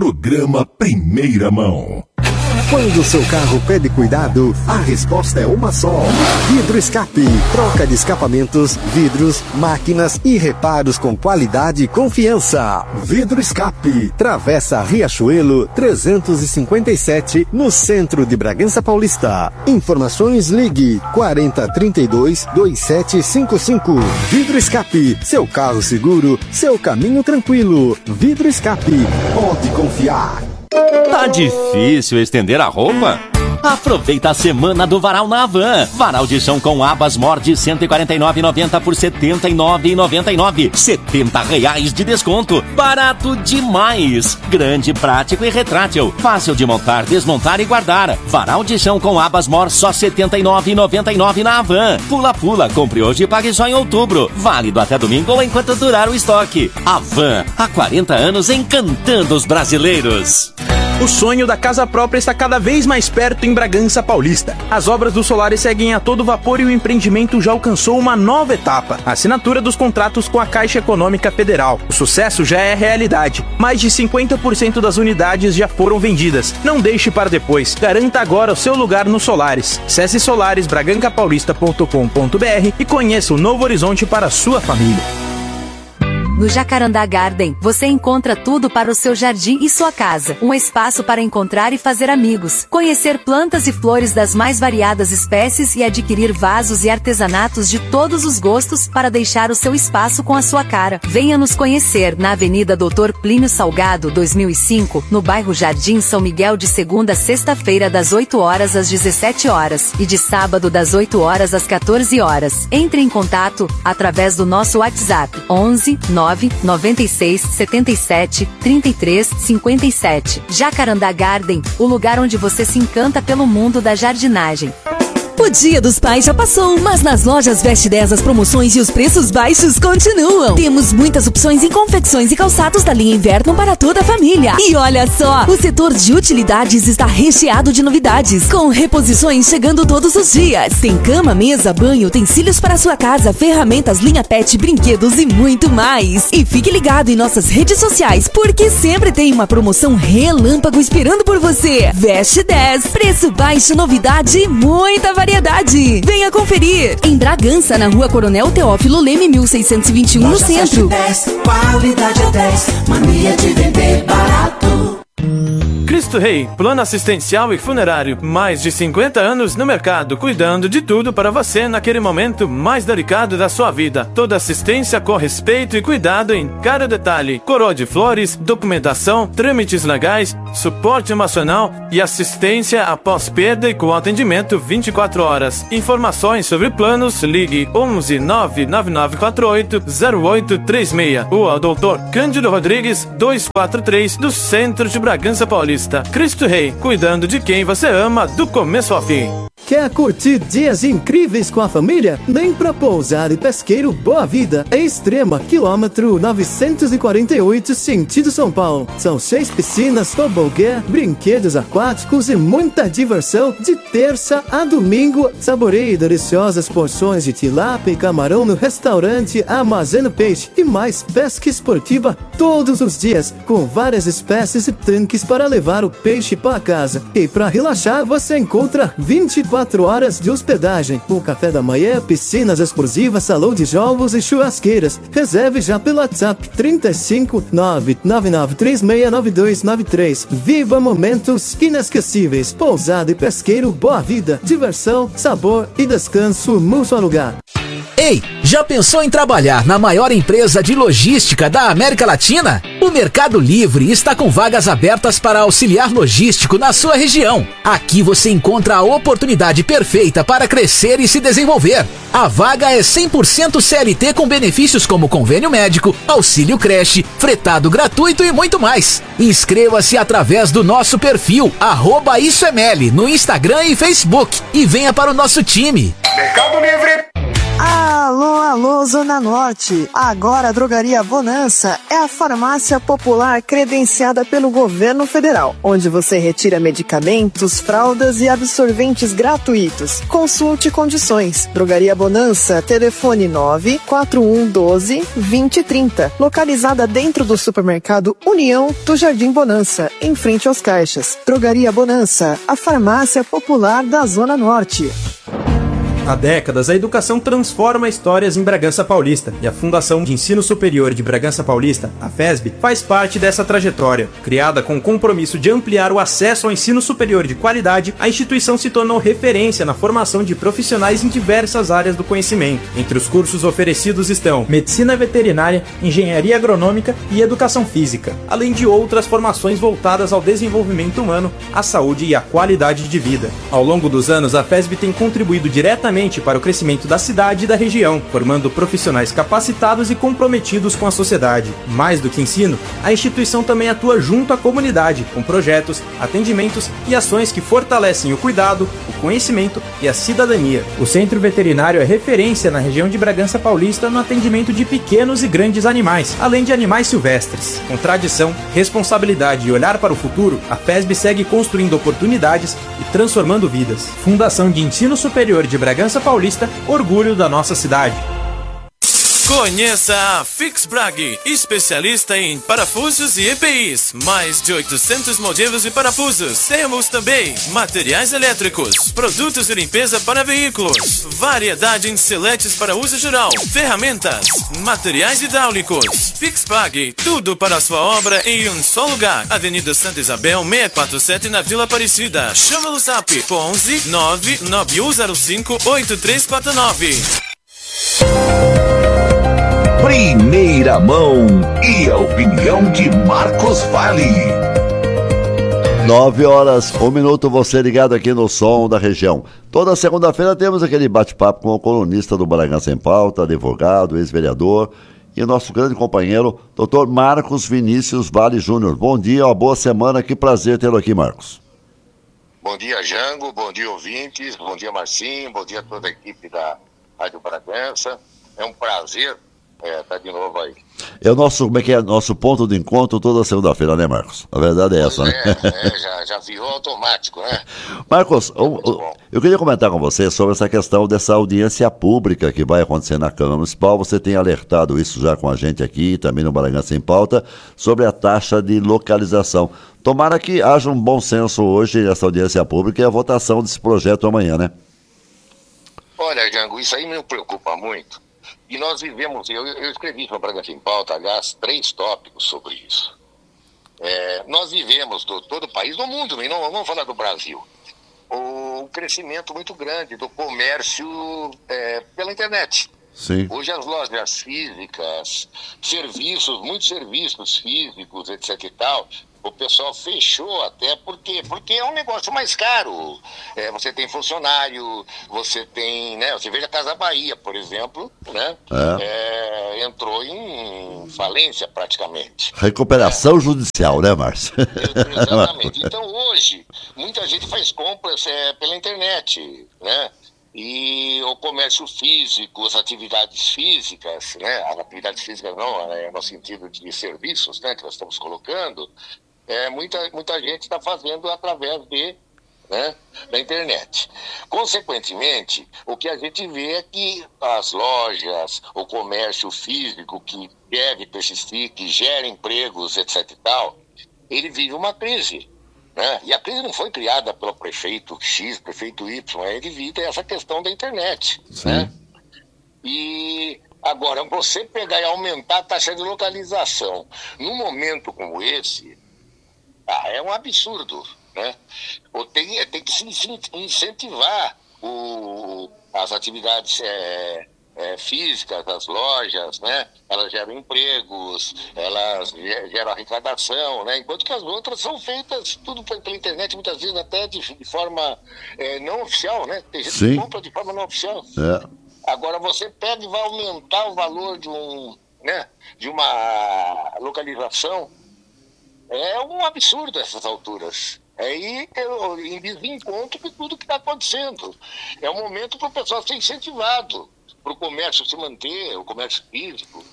Programa Primeira Mão. Quando o seu carro pede cuidado, a resposta é uma só. Vidro Escape. Troca de escapamentos, vidros, máquinas e reparos com qualidade e confiança. Vidro Escape. Travessa Riachuelo 357, no centro de Bragança Paulista. Informações, ligue 4032-2755. Vidro Escape. Seu carro seguro, seu caminho tranquilo. Vidro Escape. Pode confiar. Tá difícil estender a roupa? Aproveita a semana do Varal na Havan. Varal de chão com abas Mor de R$ 149,90 por R$ 79,99. R$70 de desconto. Barato demais. Grande, prático e retrátil. Fácil de montar, desmontar e guardar. Varal de chão com abas Mor só R$ 79,99 na Havan. Pula, compre hoje e pague só em outubro. Válido até domingo ou enquanto durar o estoque. Havan, há 40 anos encantando os brasileiros. O sonho da casa própria está cada vez mais perto em Bragança Paulista. As obras do Solaris seguem a todo vapor e o empreendimento já alcançou uma nova etapa. A assinatura dos contratos com a Caixa Econômica Federal. O sucesso já é realidade. Mais de 50% das unidades já foram vendidas. Não deixe para depois. Garanta agora o seu lugar no Solaris. Acesse solarisbragancapaulista.com.br e conheça o novo horizonte para a sua família. No Jacarandá Garden, você encontra tudo para o seu jardim e sua casa. Um espaço para encontrar e fazer amigos, conhecer plantas e flores das mais variadas espécies e adquirir vasos e artesanatos de todos os gostos para deixar o seu espaço com a sua cara. Venha nos conhecer na Avenida Doutor Plínio Salgado, 2005, no bairro Jardim São Miguel, de segunda a sexta-feira das 8 horas às 17 horas e de sábado das 8 horas às 14 horas. Entre em contato através do nosso WhatsApp 11 996 77 33 57. Jacarandá Garden, o lugar onde você se encanta pelo mundo da jardinagem. O Dia dos Pais já passou, mas nas lojas Veste 10 as promoções e os preços baixos continuam. Temos muitas opções em confecções e calçados da linha inverno para toda a família. E olha só, o setor de utilidades está recheado de novidades, com reposições chegando todos os dias. Tem cama, mesa, banho, utensílios para a sua casa, ferramentas, linha pet, brinquedos e muito mais. E fique ligado em nossas redes sociais, porque sempre tem uma promoção relâmpago esperando por você. Veste 10, preço baixo, novidade e muita variedade. Venha conferir. Em Bragança, na Rua Coronel Teófilo Leme, 1621, no centro. 10, qualidade é 10, mania de vender barato. Cristo Rei, plano assistencial e funerário. Mais de 50 anos no mercado, cuidando de tudo para você naquele momento mais delicado da sua vida. Toda assistência com respeito e cuidado em cada detalhe. Coroa de flores, documentação, trâmites legais, suporte emocional e assistência após perda e com atendimento 24 horas. Informações sobre planos, ligue 11 99948 0836 ou ao Dr. Cândido Rodrigues 243 do centro de Bragança Paulista. Cristo Rei, cuidando de quem você ama do começo ao fim. Quer curtir dias incríveis com a família? Vem pra Pousada e Pesqueiro Boa Vida, em Extrema, quilômetro 948, sentido São Paulo. São 6 piscinas, tobogã, brinquedos aquáticos e muita diversão de terça a domingo. Saboreie deliciosas porções de tilápia e camarão no restaurante Armazeno Peixe e mais pesca esportiva todos os dias, com várias espécies e tanques para levar o peixe para casa. E para relaxar, você encontra 24 horas de hospedagem, com café da manhã, piscinas exclusivas, salão de jogos e churrasqueiras. Reserve já pelo WhatsApp 35 999369293. Viva momentos inesquecíveis. Pousada e Pesqueiro Boa Vida. Diversão, sabor e descanso num só lugar. Ei, já pensou em trabalhar na maior empresa de logística da América Latina? O Mercado Livre está com vagas abertas para auxiliar logístico na sua região. Aqui você encontra a oportunidade perfeita para crescer e se desenvolver. A vaga é 100% CLT com benefícios como convênio médico, auxílio creche, fretado gratuito e muito mais. Inscreva-se através do nosso perfil @IsoEML no Instagram e Facebook e venha para o nosso time. Mercado Livre. Alô, alô, Zona Norte. Agora a Drogaria Bonança é a farmácia popular credenciada pelo governo federal, onde você retira medicamentos, fraldas e absorventes gratuitos. Consulte condições. Drogaria Bonança, telefone 94112-2030, localizada dentro do supermercado União do Jardim Bonança, em frente aos caixas. Drogaria Bonança, a farmácia popular da Zona Norte. Há décadas, a educação transforma histórias em Bragança Paulista, e a Fundação de Ensino Superior de Bragança Paulista, a FESB, faz parte dessa trajetória. Criada com o compromisso de ampliar o acesso ao ensino superior de qualidade, a instituição se tornou referência na formação de profissionais em diversas áreas do conhecimento. Entre os cursos oferecidos estão Medicina Veterinária, Engenharia Agronômica e Educação Física, além de outras formações voltadas ao desenvolvimento humano, à saúde e à qualidade de vida. Ao longo dos anos, a FESB tem contribuído diretamente para o crescimento da cidade e da região, formando profissionais capacitados e comprometidos com a sociedade. Mais do que ensino, a instituição também atua junto à comunidade, com projetos, atendimentos e ações que fortalecem o cuidado, o conhecimento e a cidadania. O Centro Veterinário é referência na região de Bragança Paulista no atendimento de pequenos e grandes animais, além de animais silvestres. Com tradição, responsabilidade e olhar para o futuro, a FESB segue construindo oportunidades e transformando vidas. Fundação de Ensino Superior de Bragança Paulista, orgulho da nossa cidade. Conheça a Fix Brag, especialista em parafusos e EPIs. Mais de 800 modelos de parafusos. Temos também materiais elétricos, produtos de limpeza para veículos, variedade em seletes para uso geral, ferramentas, materiais hidráulicos. Fix Brag, tudo para a sua obra em um só lugar. Avenida Santa Isabel, 647 na Vila Aparecida. Chama no zap 11 99105 8349. Primeira mão e a opinião de Marcos Vale. 9h01, você ligado aqui no Som da Região. Toda segunda-feira temos aquele bate-papo com o colunista do Bragança em Pauta, advogado, ex-vereador e nosso grande companheiro, Dr. Marcos Vinícius Vale Júnior. Bom dia, uma boa semana, que prazer tê-lo aqui, Marcos. Bom dia, Jango, bom dia, ouvintes, bom dia, Marcinho, bom dia a toda a equipe da Rádio Bragança. É um prazer tá de novo aí. É o nosso, nosso ponto de encontro toda segunda-feira, né, Marcos? A verdade é essa, né? Já virou automático, né? Marcos, eu queria comentar com você sobre essa questão dessa audiência pública que vai acontecer na Câmara Municipal. Você tem alertado isso já com a gente aqui, também no Bragança em Pauta, sobre a taxa de localização. Tomara que haja um bom senso hoje nessa audiência pública e a votação desse projeto amanhã, né? Olha, Jango, isso aí me preocupa muito. E nós vivemos, eu escrevi para o Bragança em Pauta, aliás, 3 tópicos sobre isso. Nós vivemos, todo o país, no mundo, não vamos falar do Brasil, um crescimento muito grande do comércio pela internet. Sim. Hoje as lojas físicas, muitos serviços físicos, etc e tal, o pessoal fechou até porque é um negócio mais caro. Você tem funcionário, você tem, né? Você veja a Casa Bahia, por exemplo, né? Entrou em falência praticamente. Recuperação judicial, né, Márcio? Exatamente. Então hoje, muita gente faz compras pela internet, né? E o comércio físico, as atividades físicas, né? As atividades físicas não, no sentido de serviços, né? Que nós estamos colocando, muita gente está fazendo através da internet. Consequentemente, o que a gente vê é que as lojas, o comércio físico que deve persistir, que gera empregos, etc e tal, ele vive uma crise. Né? E a crise não foi criada pelo prefeito X, prefeito Y, é devido a essa questão da internet. Né? E agora, você pegar e aumentar a taxa de localização num momento como esse, é um absurdo. Né? Tem que se incentivar as atividades físicas, as lojas, né? Elas geram empregos, elas geram arrecadação, né? Enquanto que as outras são feitas tudo pela internet, muitas vezes até de forma não oficial, né? Tem gente que compra de forma não oficial. Agora você pega e vai aumentar o valor de uma localização. É um absurdo essas alturas. Aí em desencontro de tudo que está acontecendo. É um momento para o pessoal ser incentivado. para o comércio se manter, o comércio físico.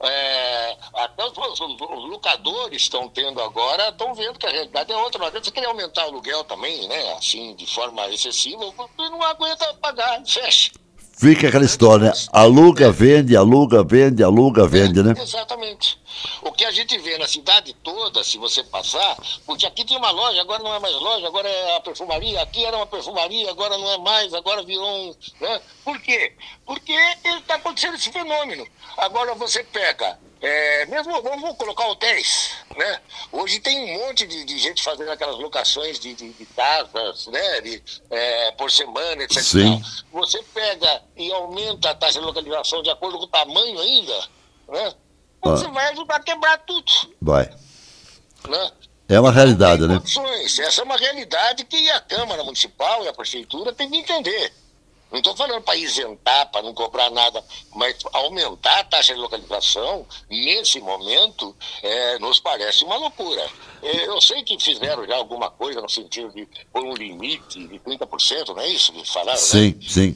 Até os locadores estão tendo agora, estão vendo que a realidade é outra. Não adianta você querer aumentar o aluguel também, né? Assim, de forma excessiva, não aguenta pagar, fecha. Fica aquela história, né? Aluga, vende, né? Exatamente. O que a gente vê na cidade toda, se você passar, porque aqui tem uma loja, agora não é mais loja, agora é a perfumaria, aqui era uma perfumaria, agora não é mais, agora virou um... Né? Por quê? Porque está acontecendo esse fenômeno. Agora você pega... mesmo vamos colocar hotéis, né? Hoje tem um monte de gente fazendo aquelas locações de casas, né? Por semana, etc. Sim. Você pega e aumenta a taxa de localização de acordo com o tamanho ainda, né? Você vai ajudar a quebrar tudo. Vai. Né? É uma realidade, né? Essa é uma realidade que a Câmara Municipal e a Prefeitura têm que entender. Não estou falando para isentar, para não cobrar nada, mas aumentar a taxa de localização, nesse momento, nos parece uma loucura. Eu sei que fizeram já alguma coisa no sentido de pôr um limite de 30%, não é isso que falaram? Sim, né? sim.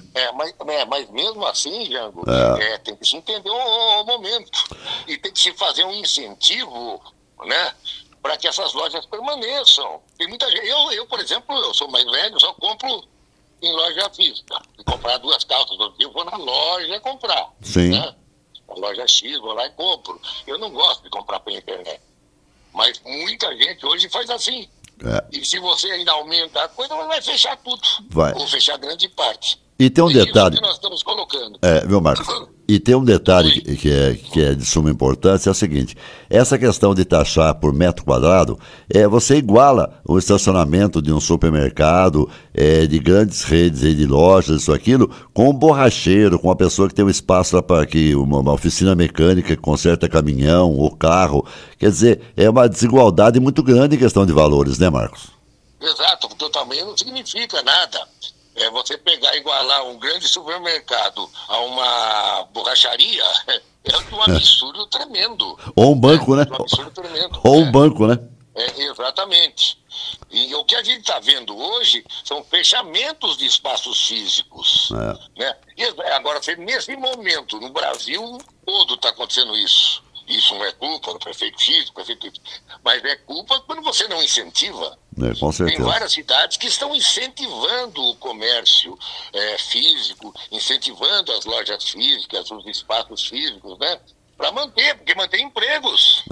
Mas mesmo assim, Jango, tem que se entender o momento. E tem que se fazer um incentivo, né? Para que essas lojas permaneçam. Tem muita gente. Eu, por exemplo, eu sou mais velho, só compro em loja física. Se comprar 2 calças do dia, eu vou na loja comprar. Sim. Né? A loja X, vou lá e compro. Eu não gosto de comprar pela internet. Mas muita gente hoje faz assim. E se você ainda aumenta a coisa, vai fechar tudo. Vai. Ou fechar grande parte. E tem um detalhe. Isso que nós estamos colocando. Viu, Marcos? E tem um detalhe que é de suma importância, é o seguinte: essa questão de taxar por metro quadrado, você iguala o estacionamento de um supermercado, de grandes redes aí de lojas, isso, aquilo, com um borracheiro, com uma pessoa que tem um espaço para uma oficina mecânica que conserta caminhão ou carro. Quer dizer, é uma desigualdade muito grande em questão de valores, né, Marcos? Exato, porque o tamanho não significa nada. Você pegar e igualar um grande supermercado a uma borracharia é um absurdo tremendo. Ou um banco, né? Um absurdo tremendo. Ou um banco, né? Exatamente. E o que a gente está vendo hoje são fechamentos de espaços físicos. Né? E agora, nesse momento, no Brasil todo está acontecendo isso. Isso não é culpa do prefeito X, do prefeito Y, mas é culpa quando você não incentiva. Com certeza. Tem várias cidades que estão incentivando o comércio físico, incentivando as lojas físicas, os espaços físicos, né? Para manter, porque mantém empregos.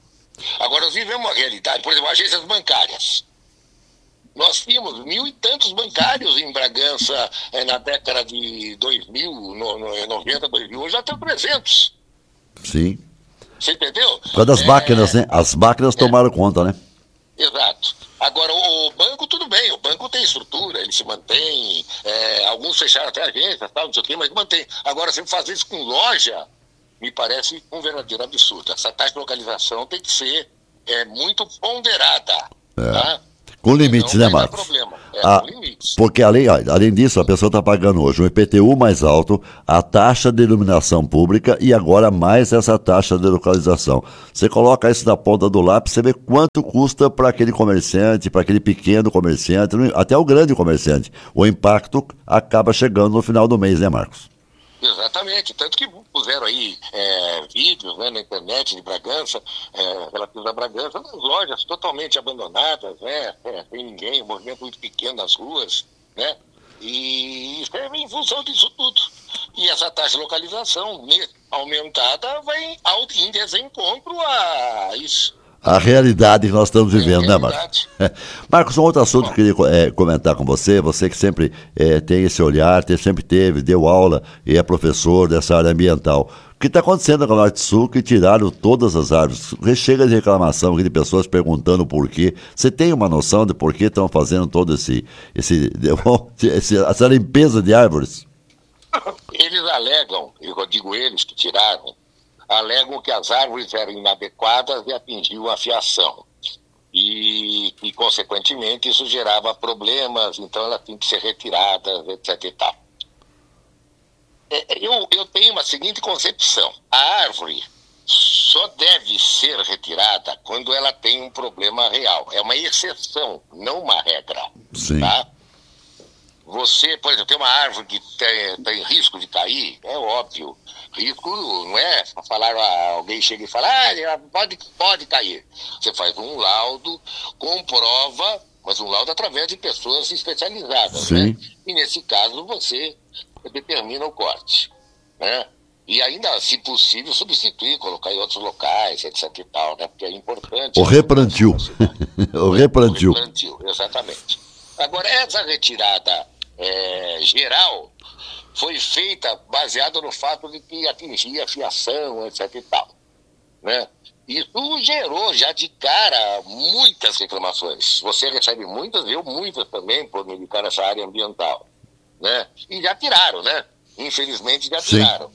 Agora, nós vivemos uma realidade, por exemplo, agências bancárias. Nós tínhamos 1.000 e tantos bancários em Bragança na década de 2000, 90, 2000, hoje já tem 300. Sim. Você entendeu? Por causa das máquinas, né? As máquinas tomaram conta, né? Exato. Agora, o banco, tudo bem, o banco tem estrutura, ele se mantém, alguns fecharam até agências, não sei o quê, mas mantém. Agora, se fazer isso com loja, me parece um verdadeiro absurdo. Essa taxa de localização tem que ser muito ponderada, tá? Com limites, né, Marcos? Com limites. Porque além disso, a pessoa está pagando hoje um IPTU mais alto, a taxa de iluminação pública e agora mais essa taxa de localização. Você coloca isso na ponta do lápis, você vê quanto custa para aquele comerciante, para aquele pequeno comerciante, até o grande comerciante. O impacto acaba chegando no final do mês, né, Marcos? Exatamente, tanto que puseram aí vídeos, né, na internet de Bragança, relativos a Bragança, nas lojas totalmente abandonadas, né, sem ninguém, um movimento muito pequeno nas ruas, né, e isso é em função disso tudo. E essa taxa de localização aumentada vai em desencontro a isso. A realidade que nós estamos vivendo, né, Marcos? Marcos, um outro assunto que eu queria comentar com você que sempre tem esse olhar, sempre teve, deu aula e é professor dessa área ambiental. O que está acontecendo no Norte Sul, que tiraram todas as árvores? Chega de reclamação aqui de pessoas perguntando por quê. Você tem uma noção de por que estão fazendo todo essa limpeza de árvores? Eles alegam, eu digo eles que tiraram, alegam que as árvores eram inadequadas e atingiam a fiação. E, consequentemente, isso gerava problemas, então elas tinham que ser retiradas, etc. e tal. Eu tenho uma seguinte concepção. A árvore só deve ser retirada quando ela tem um problema real. É uma exceção, não uma regra. Sim. Tá? Você, por exemplo, tem uma árvore que tem risco de cair, é óbvio. Risco não é falar, alguém chega e fala, pode cair. Você faz um laudo, comprova, mas um laudo através de pessoas especializadas. Sim. Né? E nesse caso você determina o corte. Né? E ainda, se possível, substituir, colocar em outros locais, etc e tal, né? Porque é importante. O replantio. O replantio. Exatamente. Agora, essa retirada geral foi feita baseada no fato de que atingia a fiação, etc e tal. Né? Isso gerou já de cara muitas reclamações. Você recebe muitas, eu muitas também, por militar nessa área ambiental. Né? E já tiraram, né? Infelizmente já tiraram.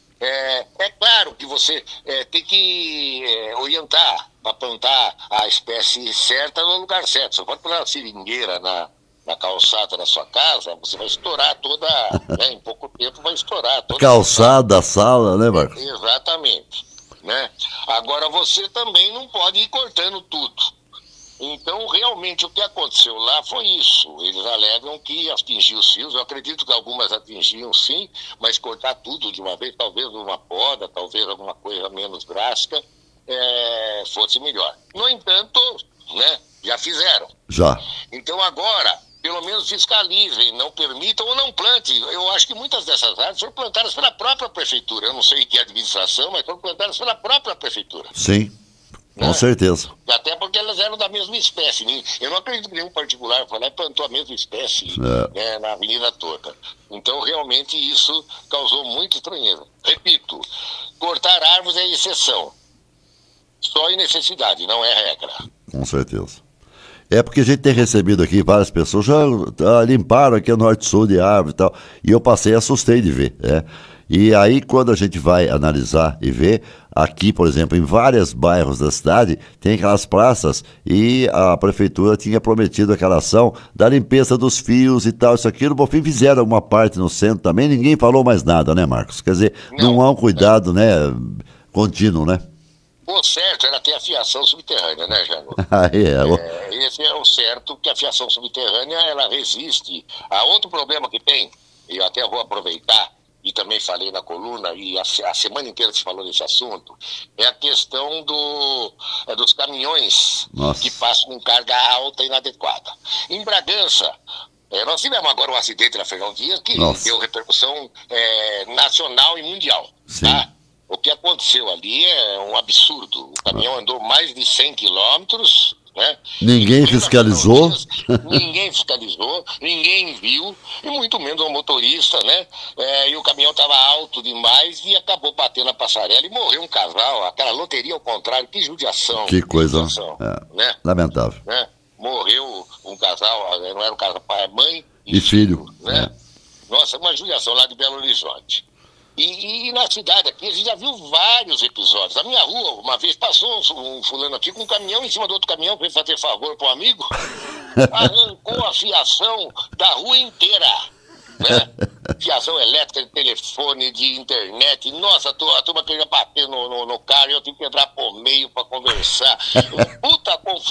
É claro que você tem que orientar para plantar a espécie certa no lugar certo. Você pode plantar uma seringueira na calçada da sua casa, você vai estourar toda, né, em pouco tempo vai estourar toda calçada, a sala, né, Marcos? Exatamente. Né? Agora você também não pode ir cortando tudo. Então, realmente, o que aconteceu lá foi isso. Eles alegam que atingiu os fios. Eu acredito que algumas atingiam, sim, mas cortar tudo de uma vez, talvez uma poda, talvez alguma coisa menos drástica, fosse melhor. No entanto, né, já fizeram. Já. Então, agora, pelo menos fiscalizem, não permitam ou não plantem. Eu acho que muitas dessas árvores foram plantadas pela própria prefeitura. Eu não sei que administração, mas foram plantadas pela própria prefeitura. Sim. Com certeza. Até porque elas eram da mesma espécie. Eu não acredito que nenhum particular foi lá e plantou a mesma espécie na avenida toda. Então, realmente, isso causou muita estranheza. Repito, cortar árvores é exceção. Só em necessidade, não é regra. Com certeza. É porque a gente tem recebido aqui várias pessoas, já limparam aqui o norte-sul de árvore e tal, e eu passei e assustei de ver, E aí, quando a gente vai analisar e ver, aqui, por exemplo, em vários bairros da cidade, tem aquelas praças e a prefeitura tinha prometido aquela ação da limpeza dos fios e tal, isso aqui, no Bonfim fizeram uma parte no centro também, ninguém falou mais nada, né, Marcos? Quer dizer, não há um cuidado, né, contínuo, né? O certo era ter a fiação subterrânea, né, Jano? Esse é o certo, que a fiação subterrânea, ela resiste a outro problema que tem, e eu até vou aproveitar, e também falei na coluna, e a semana inteira se falou desse assunto, é a questão dos caminhões que passam com carga alta e inadequada. Em Bragança, nós tivemos agora um acidente na Fernão Dias que deu repercussão nacional e mundial. Tá? O que aconteceu ali é um absurdo. O caminhão andou mais de 100 quilômetros, né? Ninguém fiscalizou. Ninguém fiscalizou, ninguém viu, e muito menos o motorista, né? E o caminhão estava alto demais e acabou batendo na passarela e morreu um casal, aquela loteria ao contrário, que judiação. Que coisa, né? Lamentável. Né? Morreu um casal, não era um casal, pai, mãe e filho. Né? Nossa, uma judiação lá de Belo Horizonte. E na cidade aqui, a gente já viu vários episódios. Na minha rua, uma vez passou um fulano aqui com um caminhão em cima do outro caminhão, veio fazer favor para um amigo, arrancou a fiação da rua inteira. Né? Fiação elétrica, de telefone, de internet. Nossa, a turma queria bater no carro e eu tive que entrar por meio para conversar. Puta